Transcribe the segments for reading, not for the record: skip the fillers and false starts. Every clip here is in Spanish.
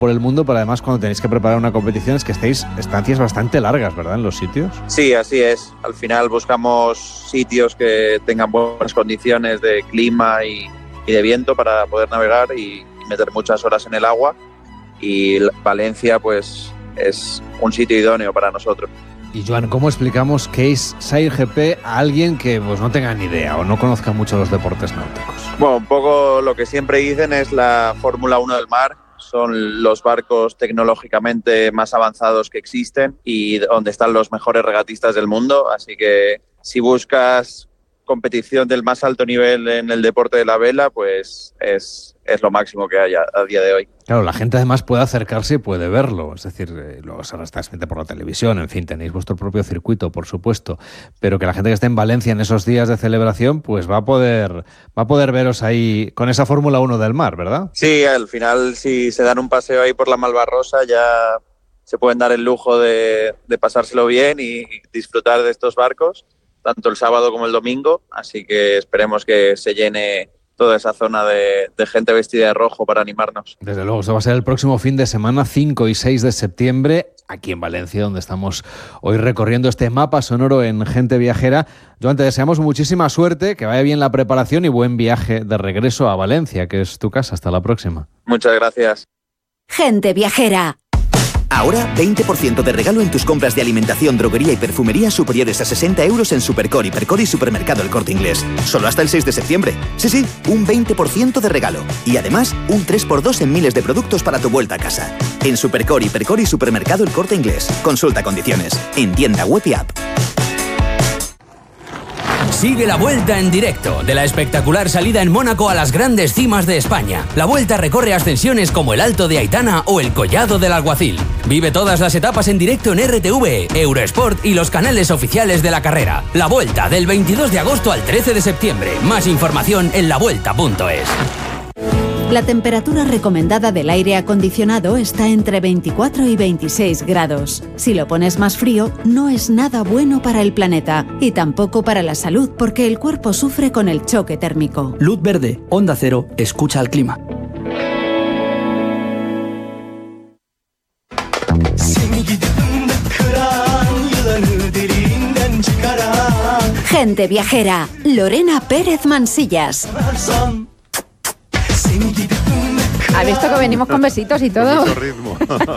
por el mundo, pero además cuando tenéis que preparar una competición es que estáis estancias bastante largas, ¿verdad?, en los sitios. Sí, así es. Al final buscamos sitios que tengan buenas condiciones de clima y de viento para poder navegar y meter muchas horas en el agua. Y Valencia, pues, es un sitio idóneo para nosotros. Y Joan, ¿cómo explicamos qué es SailGP a alguien que pues no tenga ni idea o no conozca mucho los deportes náuticos? Bueno, un poco lo que siempre dicen es la Fórmula 1 del mar. Son los barcos tecnológicamente más avanzados que existen y donde están los mejores regatistas del mundo. Así que si buscas competición del más alto nivel en el deporte de la vela, pues es lo máximo que hay a día de hoy. Claro, la gente además puede acercarse y puede verlo, es decir, luego se transmite por la televisión, en fin, tenéis vuestro propio circuito, por supuesto, pero que la gente que esté en Valencia en esos días de celebración, pues va a poder veros ahí con esa Fórmula 1 del mar, ¿verdad? Sí, al final si se dan un paseo ahí por la Malvarrosa ya se pueden dar el lujo de pasárselo bien y disfrutar de estos barcos, tanto el sábado como el domingo, así que esperemos que se llene toda esa zona de gente vestida de rojo para animarnos. Desde luego, eso va a ser el próximo fin de semana, 5 y 6 de septiembre, aquí en Valencia, donde estamos hoy recorriendo este mapa sonoro en Gente Viajera. Joan, te deseamos muchísima suerte, que vaya bien la preparación y buen viaje de regreso a Valencia, que es tu casa. Hasta la próxima. Muchas gracias. Gente Viajera. Ahora, 20% de regalo en tus compras de alimentación, droguería y perfumería superiores a 60 euros en Supercore, Hipercor y Supermercado El Corte Inglés. Solo hasta el 6 de septiembre. Sí, un 20% de regalo. Y además, un 3x2 en miles de productos para tu vuelta a casa. En Supercore, Hipercor y Supermercado El Corte Inglés. Consulta condiciones. En tienda web y app. Sigue la Vuelta en directo, de la espectacular salida en Mónaco a las grandes cimas de España. La Vuelta recorre ascensiones como el Alto de Aitana o el Collado del Alguacil. Vive todas las etapas en directo en RTV, Eurosport y los canales oficiales de la carrera. La Vuelta, del 22 de agosto al 13 de septiembre. Más información en lavuelta.es. La temperatura recomendada del aire acondicionado está entre 24 y 26 grados. Si lo pones más frío, no es nada bueno para el planeta y tampoco para la salud, porque el cuerpo sufre con el choque térmico. Luz verde, Onda Cero, escucha al clima. Gente Viajera, Lorena Pérez Mansillas. ¿Ha visto que venimos con besitos y todo? Con mucho ritmo.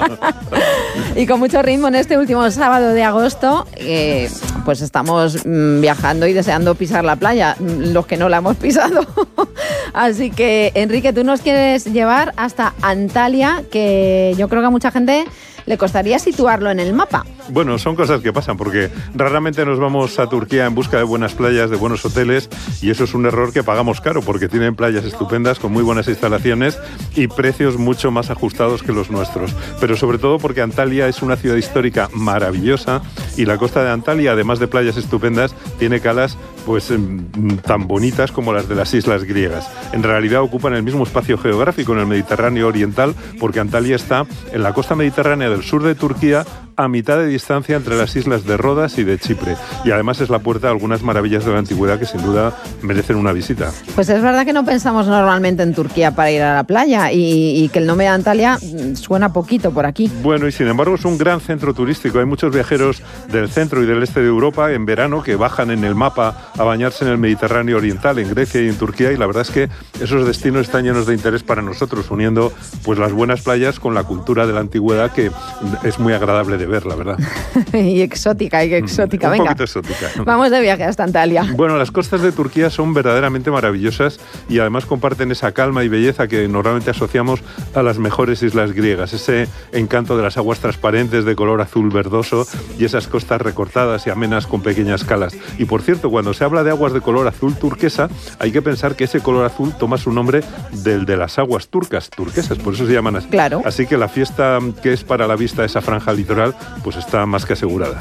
Y con mucho ritmo en este último sábado de agosto, pues estamos viajando y deseando pisar la playa, los que no la hemos pisado. Así que, Enrique, tú nos quieres llevar hasta Antalya, que yo creo que a mucha gente le costaría situarlo en el mapa. Bueno, son cosas que pasan, porque raramente nos vamos a Turquía en busca de buenas playas, de buenos hoteles, y eso es un error que pagamos caro, porque tienen playas estupendas, con muy buenas instalaciones y precios mucho más ajustados que los nuestros. Pero sobre todo porque Antalya es una ciudad histórica maravillosa, y la costa de Antalya, además de playas estupendas, tiene calas pues tan bonitas como las de las islas griegas. En realidad ocupan el mismo espacio geográfico en el Mediterráneo oriental, porque Antalya está en la costa mediterránea del sur de Turquía, a mitad de distancia entre las islas de Rodas y de Chipre. Y además es la puerta a algunas maravillas de la antigüedad que sin duda merecen una visita. Pues es verdad que no pensamos normalmente en Turquía para ir a la playa y que el nombre de Antalya suena poquito por aquí. Bueno, y sin embargo es un gran centro turístico. Hay muchos viajeros del centro y del este de Europa en verano que bajan en el mapa a bañarse en el Mediterráneo oriental, en Grecia y en Turquía, y la verdad es que esos destinos están llenos de interés para nosotros, uniendo pues las buenas playas con la cultura de la antigüedad, que es muy agradable de ver, la verdad. Y exótica. Un Venga, poquito exótica. vamos de viaje hasta Antalya. Bueno, las costas de Turquía son verdaderamente maravillosas y además comparten esa calma y belleza que normalmente asociamos a las mejores islas griegas, ese encanto de las aguas transparentes de color azul verdoso y esas costas recortadas y amenas con pequeñas calas. Y por cierto, cuando se habla de aguas de color azul turquesa, hay que pensar que ese color azul toma su nombre del de las aguas turquesas, por eso se llaman así. Claro. Así que la fiesta que es para la vista de esa franja litoral, pues está más que asegurada.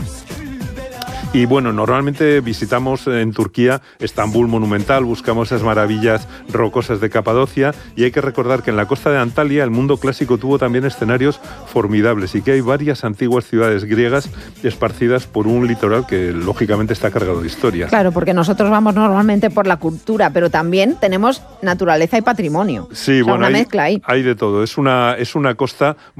Y bueno, normalmente visitamos en Turquía Estambul monumental, buscamos esas maravillas rocosas de Capadocia, y hay que recordar que en la costa de Antalya el mundo clásico tuvo también escenarios formidables y que hay varias antiguas ciudades griegas esparcidas por un litoral que lógicamente está cargado de historia. Claro, porque nosotros vamos normalmente por la cultura, pero también tenemos naturaleza y patrimonio. Sí, o sea, bueno, una mezcla ahí. Hay de todo. Es una costa